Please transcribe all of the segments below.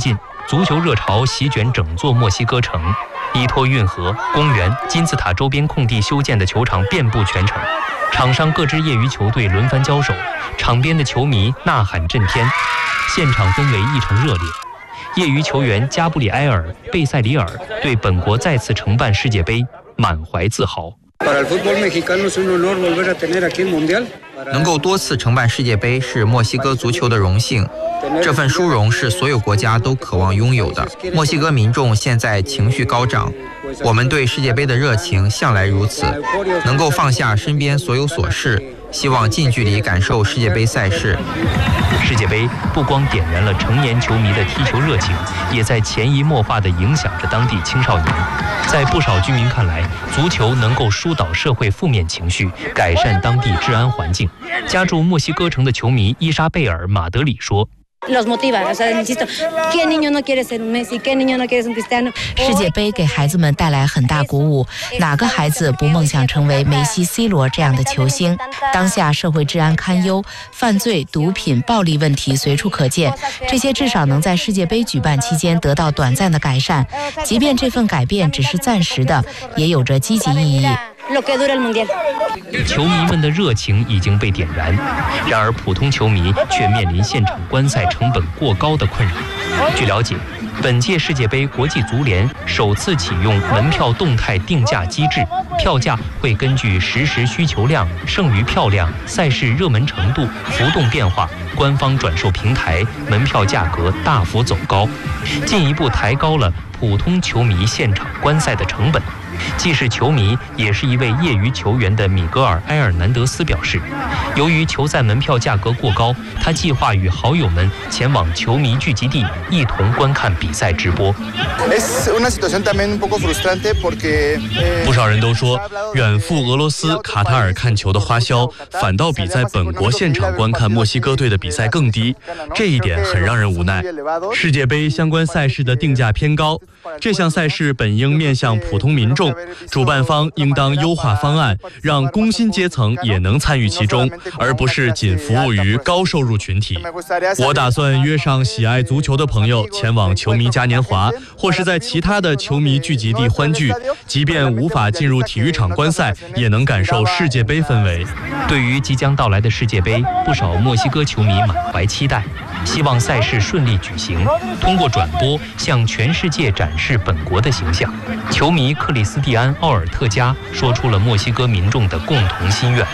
近，足球热潮席卷整座墨西哥城，依托运河、公园、金字塔周边空地修建的球场遍布全城，场上各支业余球队轮番交手，场边的球迷呐喊震天，现场氛围异常热烈。业余球员加布里埃尔·贝塞里尔对本国再次承办世界杯满怀自豪。 能够多次承办世界杯是墨西哥足球的荣幸，这份殊荣是所有国家都渴望拥有的。墨西哥民众现在情绪高涨，我们对世界杯的热情向来如此，能够放下身边所有琐事，希望近距离感受世界杯赛事。 世界杯不光点燃了成年球迷的踢球热情，也在潜移默化地影响着当地青少年。在不少居民看来，足球能够疏导社会负面情绪，改善当地治安环境。家住墨西哥城的球迷伊莎贝尔·马德里说， 世界杯给孩子们带来很大鼓舞，哪个孩子不梦想成为梅西、C 罗这样的球星？当下社会治安堪忧，犯罪、毒品、暴力问题随处可见，这些至少能在世界杯举办期间得到短暂的改善，即便这份改变只是暂时的，也有着积极意义。 球迷们的热情已经被点燃，然而普通球迷却面临现场观赛成本过高的困扰。据了解，本届世界杯国际足联首次启用门票动态定价机制，票价会根据实时需求量、剩余票量、赛事热门程度浮动变化，官方转售平台门票价格大幅走高，进一步抬高了普通球迷现场观赛的成本。既是球迷，也是一位业余球员的米格尔·埃尔南德斯表示，由于球赛门票价格过高，他计划与好友们前往球迷聚集地，一同观看比赛直播。 不少人都说，远赴俄罗斯、卡塔尔看球的花销，反倒比在本国现场观看墨西哥队的比赛更低，这一点很让人无奈。世界杯相关赛事的定价偏高，这项赛事本应面向普通民众，主办方应当优化方案，让工薪阶层也能参与其中，而不是仅服务于高收入群体。我打算约上喜爱足球的朋友前往球迷嘉年华，或是在其他的球迷聚集地欢聚，即便无法进入体育场观赛，也能感受世界杯氛围。 对于即将到来的世界杯，不少墨西哥球迷满怀期待，希望赛事顺利举行，通过转播向全世界展示本国的形象。球迷克里斯蒂安·奥尔特加说出了墨西哥民众的共同心愿。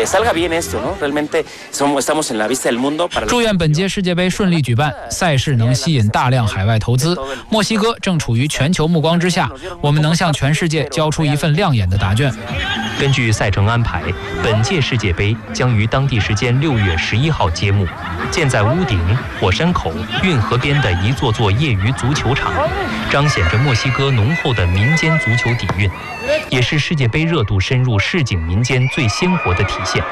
祝愿本届世界杯顺利举办，赛事能吸引大量海外投资。墨西哥正处于全球目光之下，我们能向全世界交出一份亮眼的答卷。 根据赛程安排，本届世界杯将于当地时间6月11号揭幕。建在屋顶、火山口、运河边的一座座业余足球场，彰显着墨西哥浓厚的民间足球底蕴，也是世界杯热度深入市井民间最鲜活的体现。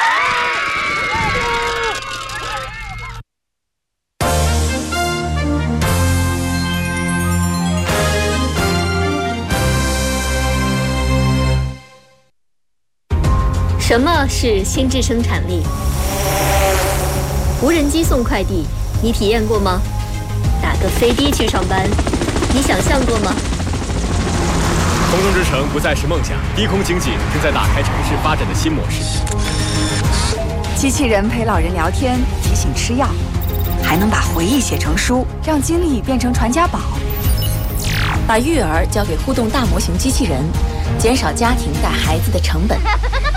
什么是心智生产力？无人机送快递，你体验过吗？打个飞的去上班，你想象过吗？ 空中之城不再是梦想，低空经济正在打开城市发展的新模式。 机器人陪老人聊天，提醒吃药，还能把回忆写成书，让经历变成传家宝。 把育儿交给互动大模型机器人，减少家庭带孩子的成本。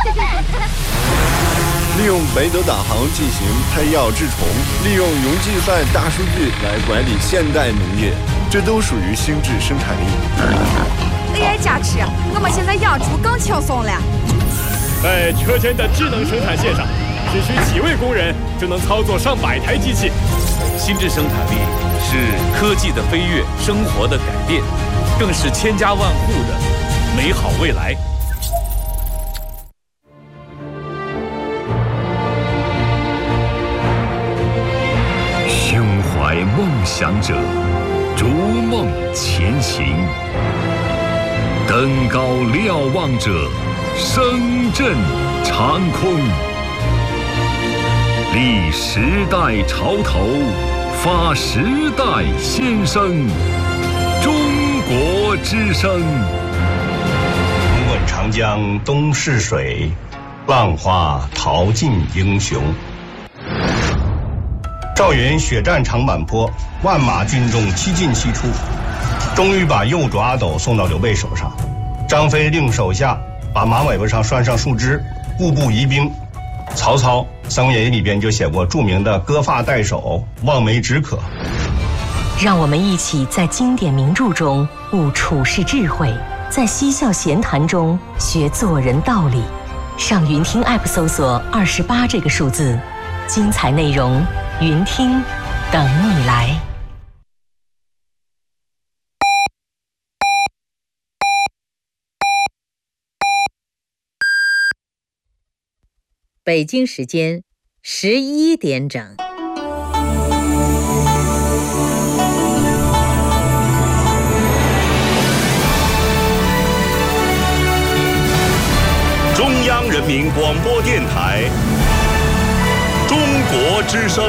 利用北斗导航进行拍药治虫，利用云计算大数据来管理现代农业，这都属于心智生产力。 AI 加持，我们现在养猪更轻松了。 在车间的智能生产线上，只需几位工人就能操作上百台机器。 心智生产力是科技的飞跃，生活的改变，更是千家万户的美好未来。 胸怀梦想者，逐梦前行；登高瞭望者，声震长空。历时代潮头， 发时代心声，中国之声。 滚滚长江东逝水，浪花淘尽英雄。赵云血战长坂坡，万马军中七进七出，终于把右爪阿斗送到刘备手上。张飞令手下把马尾巴上拴上树枝，固步疑兵。曹操《三国演义》里边就写过著名的割发代首，望梅止渴。 让我们一起在经典名著中悟处世智慧，在嬉笑闲谈中学做人道理。上云听 App 搜索28这个数字，精彩内容云听等你来。 北京时间11点整。 中央人民广播电台中国之声。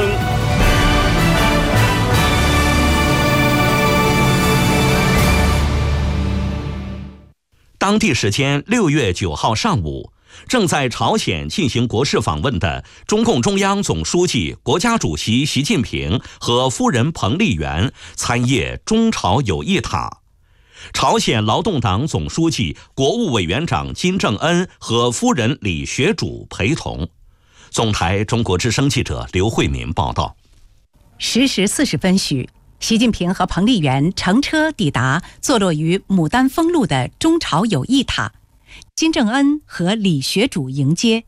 当地时间6月9号上午，正在朝鲜进行国事访问的中共中央总书记、国家主席习近平和夫人彭丽媛参谒中朝友谊塔。朝鲜劳动党总书记、国务委员长金正恩和夫人李学主陪同。总台中国之声记者刘慧民报道。 10时40分许，习近平和彭丽媛乘车抵达坐落于牡丹峰路的中朝友谊塔，金正恩和李学主迎接。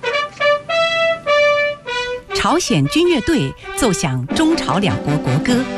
朝鲜军乐队奏响中朝两国国歌。